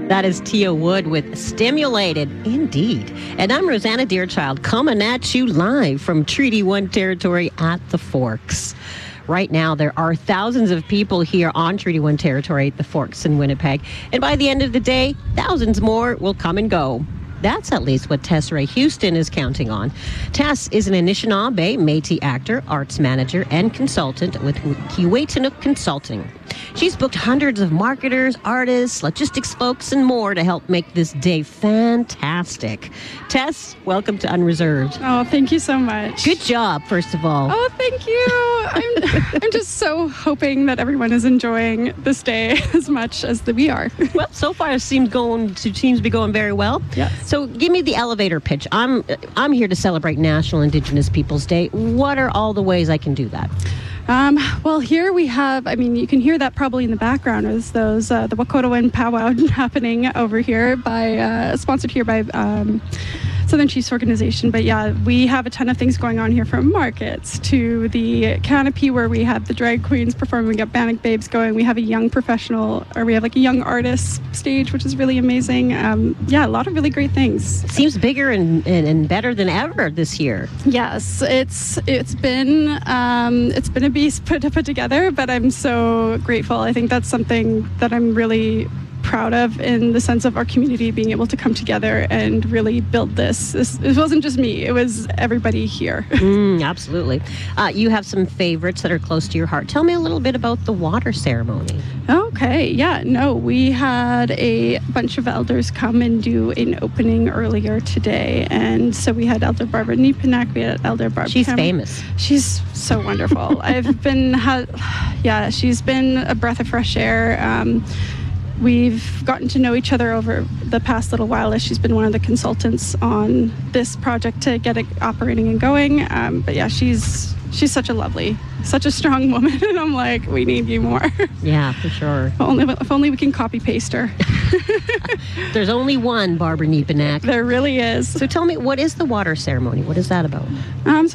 That is Tia Wood with Stimulated, indeed. And I'm Rosanna Deerchild, coming at you live from Treaty 1 territory at the Forks. Right now, there are thousands of people here on Treaty 1 territory at the Forks in Winnipeg. And by the end of the day, thousands more will come and go. That's at least what Tess Ray Houston is counting on. Tess is an Anishinaabe Métis actor, arts manager, and consultant with Kiiwetinoong Consulting. She's booked hundreds of marketers, artists, logistics folks, and more to help make this day fantastic. Tess, welcome to Unreserved. Oh, thank you so much. Good job, first of all. Oh, thank you. I'm just so hoping that everyone is enjoying this day as much as we are. Well, so far it seems to be going very well. Yes. So give me the elevator pitch. I'm here to celebrate National Indigenous Peoples Day. What are all the ways I can do that? Well, here we have, you can hear that probably in the background, is those, the Wakotowin powwow happening over here sponsored here by Southern Chiefs Organization. But yeah, we have a ton of things going on here, from markets to the canopy where we have the drag queens performing. We got Bannock Babes going. We have a young a young artist stage, which is really amazing. Yeah, a lot of really great things. It seems bigger and better than ever this year. Yes, it's been a beast put together, but I'm so grateful. I think that's something that I'm really proud of, in the sense of our community being able to come together and really build this. It wasn't just me, it was everybody here. Absolutely. You have some favorites that are close to your heart. Tell me a little bit about the water ceremony. Okay, yeah, no, we had a bunch of elders come and do an opening earlier today, and so we had Elder Barbara Nepinak, we had Elder Barbara. She's famous. She's so wonderful. She's been a breath of fresh air. We've gotten to know each other over the past little while, as she's been one of the consultants on this project to get it operating and going. But yeah, she's such a strong woman, and I'm like, we need you more. Yeah, for sure. If only we can copy paste her. There's only one Barbara Nepinak. There really is. So tell me, what is the water ceremony? What is that about?